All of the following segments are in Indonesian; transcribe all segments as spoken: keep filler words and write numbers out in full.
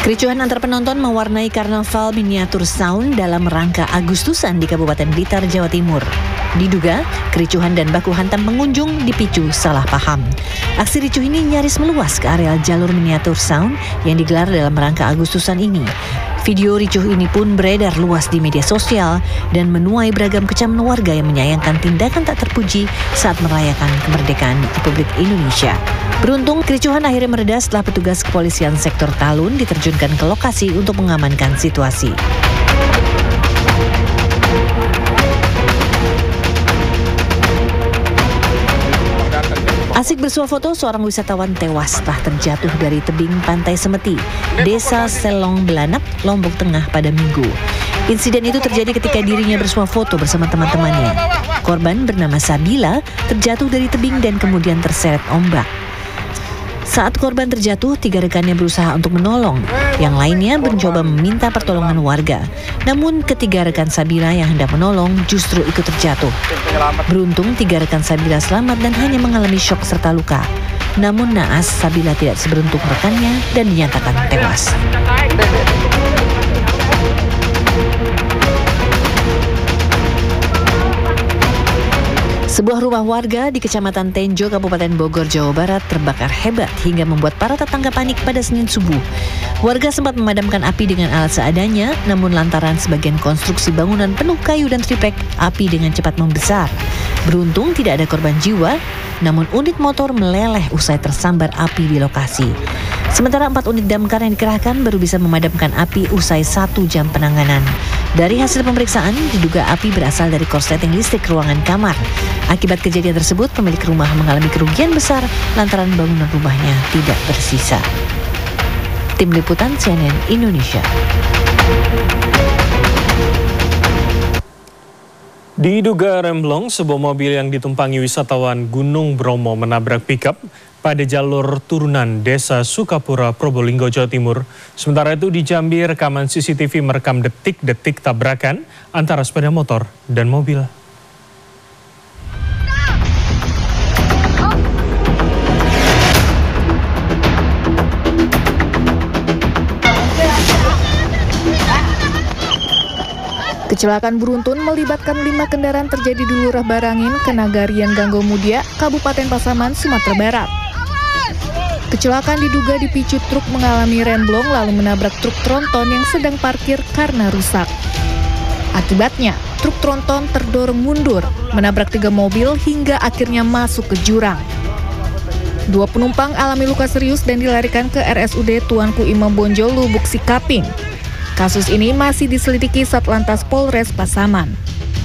Kericuhan antar penonton mewarnai karnaval miniatur sound dalam rangka Agustusan di Kabupaten Blitar, Jawa Timur. Diduga, kericuhan dan baku hantam pengunjung dipicu salah paham. Aksi ricuh ini nyaris meluas ke areal jalur miniatur sound yang digelar dalam rangka Agustusan ini. Video ricuh ini pun beredar luas di media sosial dan menuai beragam kecaman warga yang menyayangkan tindakan tak terpuji saat merayakan kemerdekaan Republik Indonesia. Beruntung, kericuhan akhirnya mereda setelah petugas kepolisian sektor Talun diterjunkan ke lokasi untuk mengamankan situasi. Asik bersuah foto, seorang wisatawan tewas setelah terjatuh dari tebing Pantai Semeti, Desa Selong Belanak, Lombok Tengah pada Minggu. Insiden itu terjadi ketika dirinya bersuah foto bersama teman-temannya. Korban bernama Sabila terjatuh dari tebing dan kemudian terseret ombak. Saat korban terjatuh, tiga rekannya berusaha untuk menolong. Yang lainnya mencoba meminta pertolongan warga. Namun ketiga rekan Sabila yang hendak menolong justru ikut terjatuh. Beruntung tiga rekan Sabila selamat dan hanya mengalami syok serta luka. Namun naas Sabila tidak seberuntung rekannya dan dinyatakan tewas. Sebuah rumah warga di Kecamatan Tenjo, Kabupaten Bogor, Jawa Barat terbakar hebat hingga membuat para tetangga panik pada Senin subuh. Warga sempat memadamkan api dengan alat seadanya, namun lantaran sebagian konstruksi bangunan penuh kayu dan triplek, api dengan cepat membesar. Beruntung tidak ada korban jiwa, namun unit motor meleleh usai tersambar api di lokasi. Sementara empat unit damkar yang dikerahkan baru bisa memadamkan api usai satu jam penanganan. Dari hasil pemeriksaan, diduga api berasal dari korsleting listrik ruangan kamar. Akibat kejadian tersebut, pemilik rumah mengalami kerugian besar lantaran bangunan rumahnya tidak bersisa. Tim Liputan C N N Indonesia. Diduga remblong, sebuah mobil yang ditumpangi wisatawan Gunung Bromo menabrak pickup pada jalur turunan Desa Sukapura, Probolinggo, Jawa Timur. Sementara itu di Jambi, rekaman C C T V merekam detik-detik tabrakan antara sepeda motor dan mobil. Kecelakaan beruntun melibatkan lima kendaraan terjadi di Lurah Barangin, Kenagarian Ganggomudia, Kabupaten Pasaman, Sumatera Barat. Kecelakaan diduga dipicu truk mengalami remblong lalu menabrak truk tronton yang sedang parkir karena rusak. Akibatnya, truk tronton terdorong mundur, menabrak tiga mobil hingga akhirnya masuk ke jurang. Dua penumpang alami luka serius dan dilarikan ke R S U D Tuanku Imam Bonjol, Lubuk Sikaping. Kasus ini masih diselidiki Satlantas Polres Pasaman.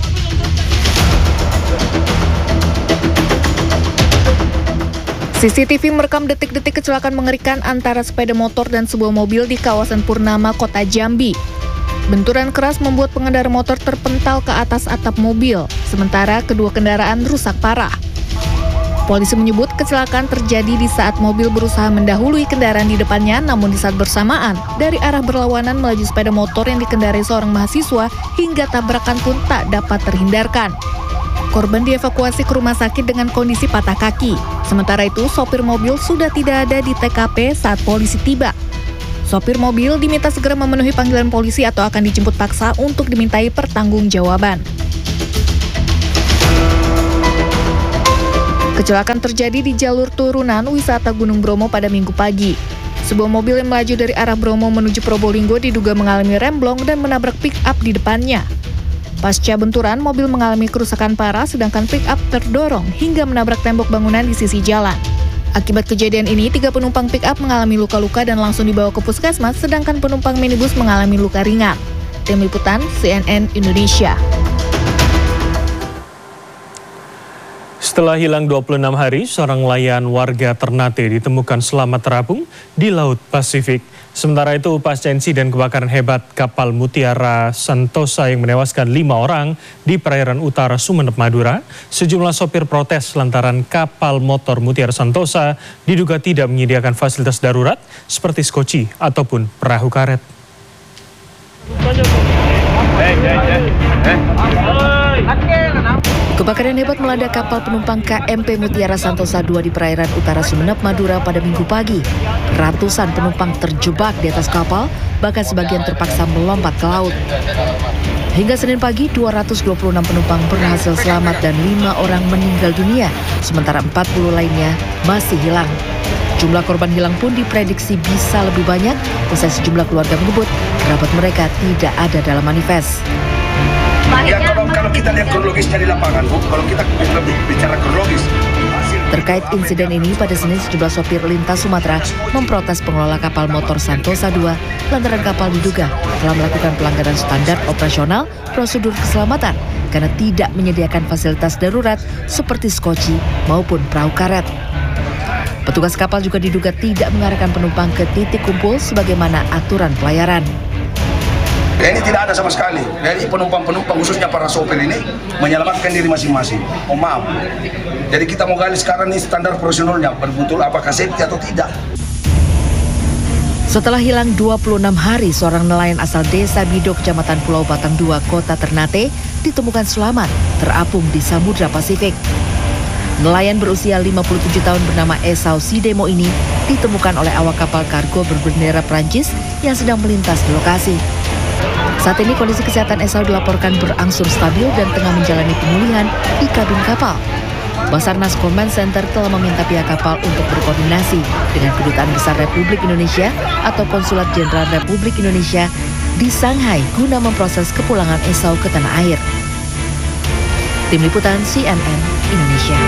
C C T V merekam detik-detik kecelakaan mengerikan antara sepeda motor dan sebuah mobil di kawasan Purnama, Kota Jambi. Benturan keras membuat pengendara motor terpental ke atas atap mobil, sementara kedua kendaraan rusak parah. Polisi menyebut kecelakaan terjadi di saat mobil berusaha mendahului kendaraan di depannya, namun di saat bersamaan, dari arah berlawanan melaju sepeda motor yang dikendarai seorang mahasiswa hingga tabrakan pun tak dapat terhindarkan. Korban dievakuasi ke rumah sakit dengan kondisi patah kaki. Sementara itu, sopir mobil sudah tidak ada di T K P saat polisi tiba. Sopir mobil diminta segera memenuhi panggilan polisi atau akan dijemput paksa untuk dimintai pertanggungjawaban. Kecelakaan terjadi di jalur turunan wisata Gunung Bromo pada Minggu pagi. Sebuah mobil yang melaju dari arah Bromo menuju Probolinggo diduga mengalami remblong dan menabrak pick-up di depannya. Pasca benturan, mobil mengalami kerusakan parah sedangkan pick-up terdorong hingga menabrak tembok bangunan di sisi jalan. Akibat kejadian ini, tiga penumpang pick-up mengalami luka-luka dan langsung dibawa ke puskesmas, sedangkan penumpang minibus mengalami luka ringan. Tim Liputan C N N Indonesia. Setelah hilang dua puluh enam hari, seorang nelayan warga Ternate ditemukan selamat terapung di Laut Pasifik. Sementara itu, pasca insiden kebakaran hebat kapal Mutiara Santosa yang menewaskan lima orang di perairan utara Sumeneb, Madura, sejumlah sopir protes lantaran kapal motor Mutiara Santosa diduga tidak menyediakan fasilitas darurat seperti skoci ataupun perahu karet. Kebakaran hebat melanda kapal penumpang K M P Mutiara Santosa dua di perairan utara Sumeneb, Madura pada Minggu pagi. Ratusan penumpang terjebak di atas kapal, bahkan sebagian terpaksa melompat ke laut. Hingga Senin pagi, dua ratus dua puluh enam penumpang berhasil selamat dan lima orang meninggal dunia, sementara empat puluh lainnya masih hilang. Jumlah korban hilang pun diprediksi bisa lebih banyak, usai sejumlah keluarga menyebut kerabat mereka tidak ada dalam manifest. Ya, kalau, kalau kita lihat kronologisnya di lapangan, Bu, kalau kita lebih bicara kronologis. Terkait insiden ini, pada Senin sejumlah sopir lintas Sumatera memprotes pengelola kapal motor Santosa dua lantaran kapal diduga telah melakukan pelanggaran standar operasional prosedur keselamatan karena tidak menyediakan fasilitas darurat seperti skoci maupun perahu karet. Petugas kapal juga diduga tidak mengarahkan penumpang ke titik kumpul sebagaimana aturan pelayaran. Ya, ini tidak ada sama sekali. Jadi penumpang-penumpang khususnya para sopir ini menyelamatkan diri masing-masing. Oh maaf. Jadi kita mau gali sekarang nih standar profesionalnya, betul apakah safety atau tidak. Setelah hilang dua puluh enam hari, seorang nelayan asal Desa Bido, Kecamatan Pulau Batang dua, Kota Ternate, ditemukan selamat terapung di Samudra Pasifik. Nelayan berusia lima puluh tujuh tahun bernama Esau Sidemo ini ditemukan oleh awak kapal kargo berbendera Prancis yang sedang melintas di lokasi. Saat ini kondisi kesehatan Esau dilaporkan berangsur stabil dan tengah menjalani pemulihan di kabin kapal. Basarnas Command Center telah meminta pihak kapal untuk berkoordinasi dengan Kedutaan Besar Republik Indonesia atau Konsulat Jenderal Republik Indonesia di Shanghai guna memproses kepulangan Esau ke tanah air. Tim Liputan C N N Indonesia.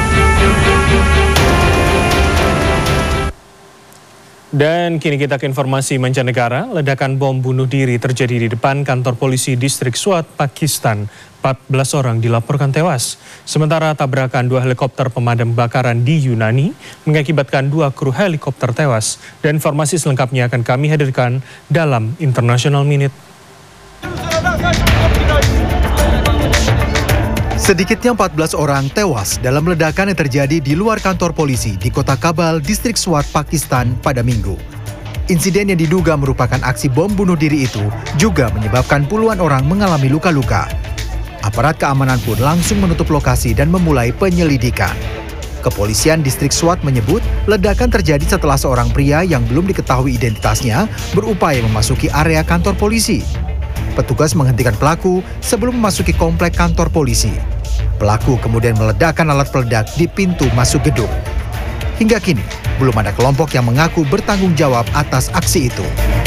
Dan kini kita ke informasi mancanegara. Ledakan bom bunuh diri terjadi di depan kantor polisi distrik Swat, Pakistan. empat belas orang dilaporkan tewas. Sementara tabrakan dua helikopter pemadam kebakaran di Yunani mengakibatkan dua kru helikopter tewas. Dan informasi selengkapnya akan kami hadirkan dalam International Minute. Sedikitnya empat belas orang tewas dalam ledakan yang terjadi di luar kantor polisi di kota Kabul, distrik Swat, Pakistan pada Minggu. Insiden yang diduga merupakan aksi bom bunuh diri itu juga menyebabkan puluhan orang mengalami luka-luka. Aparat keamanan pun langsung menutup lokasi dan memulai penyelidikan. Kepolisian distrik Swat menyebut ledakan terjadi setelah seorang pria yang belum diketahui identitasnya berupaya memasuki area kantor polisi. Petugas menghentikan pelaku sebelum memasuki komplek kantor polisi. Pelaku kemudian meledakkan alat peledak di pintu masuk gedung. Hingga kini, belum ada kelompok yang mengaku bertanggung jawab atas aksi itu.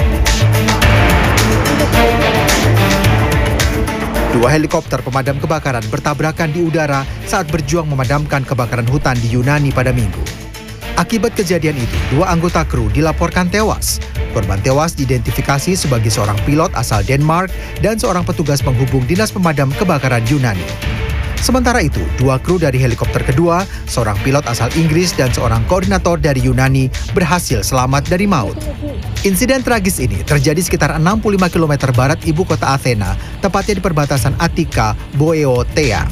Dua helikopter pemadam kebakaran bertabrakan di udara saat berjuang memadamkan kebakaran hutan di Yunani pada Minggu. Akibat kejadian itu, dua anggota kru dilaporkan tewas. Korban tewas diidentifikasi sebagai seorang pilot asal Denmark dan seorang petugas penghubung Dinas Pemadam Kebakaran Yunani. Sementara itu, dua kru dari helikopter kedua, seorang pilot asal Inggris dan seorang koordinator dari Yunani berhasil selamat dari maut. Insiden tragis ini terjadi sekitar enam puluh lima kilometer barat ibu kota Athena, tepatnya di perbatasan Attika, Boeotia.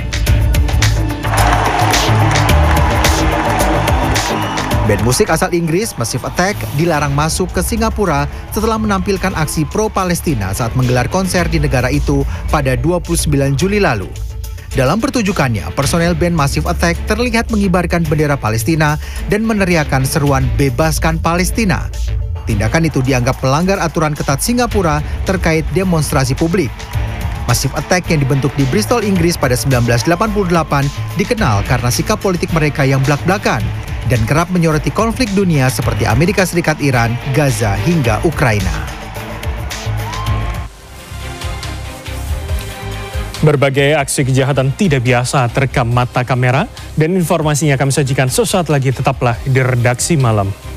Band musik asal Inggris, Massive Attack, dilarang masuk ke Singapura setelah menampilkan aksi pro-Palestina saat menggelar konser di negara itu pada dua puluh sembilan Juli lalu. Dalam pertunjukannya, personel band Massive Attack terlihat mengibarkan bendera Palestina dan meneriakkan seruan "Bebaskan Palestina". Tindakan itu dianggap melanggar aturan ketat Singapura terkait demonstrasi publik. Massive Attack yang dibentuk di Bristol, Inggris pada sembilan belas delapan puluh delapan dikenal karena sikap politik mereka yang blak-blakan dan kerap menyoroti konflik dunia seperti Amerika Serikat, Iran, Gaza, hingga Ukraina. Berbagai aksi kejahatan tidak biasa terekam mata kamera dan informasinya kami sajikan sesaat lagi, tetaplah di Redaksi Malam.